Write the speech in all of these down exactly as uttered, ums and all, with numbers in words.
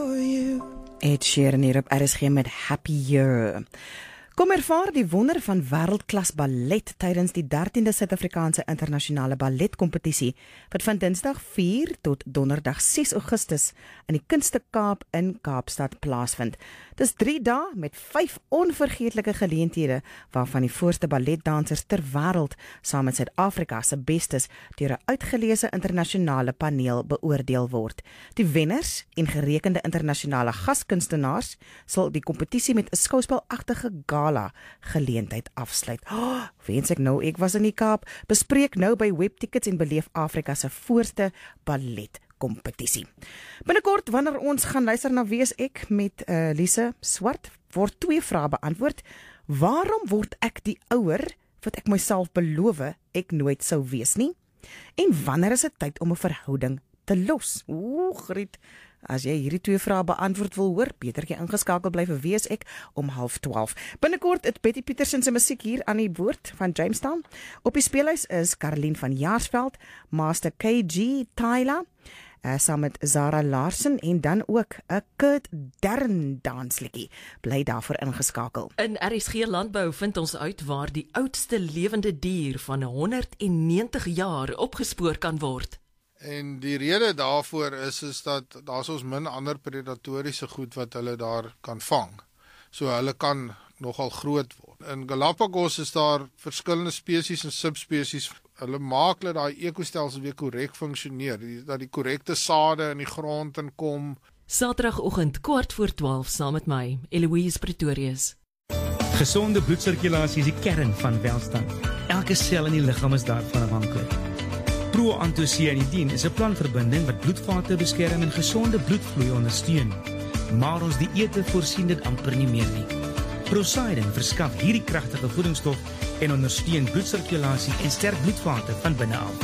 for you. Ed Sheeran hier op R S G met Happier. Kom ervaar die wonder van wêreldklas ballet tydens die dertiende Suid-Afrikaanse internasionale balletkompetisie wat van Dinsdag vier tot Donderdag ses Augustus in die Kunste Kaap in Kaapstad plaasvind. Dis drie dae met vyf onvergeetlike geleenthede waarvan die voorste balletdansers ter wêreld saam met Suid-Afrika se bestes deur 'n uitgeleese internasionale paneel beoordeel word. Die wenners en gerekende internasionale gaskunstenaars sal die kompetisie met 'n skouspelagtige gala geleentheid afsluit. Oh, wens ek nou ek was in die Kaap. Bespreek nou by Webtickets en beleef Afrika se voorste ballet kompetisie. Binnekort wanneer ons gaan luister na Wie is ek met uh, Lise Swart, word twee vrae beantwoord. Waarom word ek die ouer wat ek myself beloof ek nooit sou wees nie? En wanneer is dit tyd om 'n verhouding te los? Ooh, Griet. As jy hierdie twee vrae beantwoord wil hoor, beter jy ingeskakel bly vir Wie is ek om half twaalf. Binnekort het Betty Petersen se musiek hier aan die woord van Jamestown. Op die speelhuis is Caroline van Jaarsveld, Master K G Tyler, uh, saam met Zara Larsen en dan ook 'n Kurt Dern dansliedjie. Bly daarvoor ingeskakel. In R S G Landbou vind ons uit waar die oudste lewende dier van honderdnegentig jaar opgespoor kan word. En die rede daarvoor is, is dat daar ons min ander predatoriese goed wat hulle daar kan vang. So hulle kan nogal groot word. In Galapagos is daar verskillende spesies en subspesies. Hulle maak dat daai ekostelsel weer korrek funksioneer, dat die korrekte sade in die grond inkom. Saterdagoggend kwart voor twaalf saam met my, Eloise Pretorius. Gesonde bloedsirkulasie is die kern van welstand. Elke sel in die liggaam is daarvan afhanklik. Proantocianidin is 'n plantverbinding wat bloedvate beskerm en gesonde bloedvloei ondersteun. Maar ons dieete voorsien dit amper nie meer nie. Prosidin verskaf hierdie kragtige voedingsstof en ondersteun bloedsirkulasie en sterk bloedvate van binne af.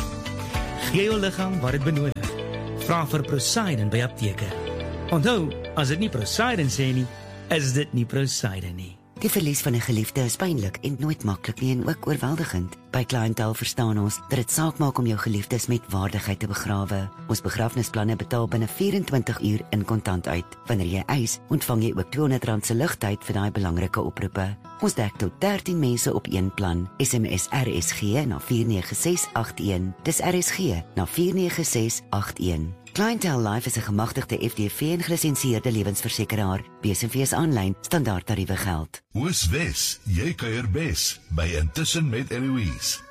Gee jou liggaam wat dit benodig. Vra vir Prosidin by apteke. Onthou, as dit nie Prosidin sê nie, is dit nie Prosidin nie. Die verlies van 'n geliefde is pynlik en nooit maklik nie en ook oorweldigend. By Clientele verstaan ons dat dit saak maak om jou geliefdes met waardigheid te begrawe. Ons begrafnisplanne betaal binne vyf-en-twintig uur in kontant uit. Wanneer jy eis, ontvang jy ook tweehonderd rand se ligtyd vir daai belangrike oproepe. Ons dek tot dertien mense op een plan. S M S R S G na vier nege ses agt een. Dis R S G na vier nege ses agt een. Clientele Life is 'n gemagtigde F D V en gelisensieerde lewensversekeraar. B S en V is aanlyn, standaard tariewe geld. Oos Wes, jy kuier bes by Intussen met Eloise.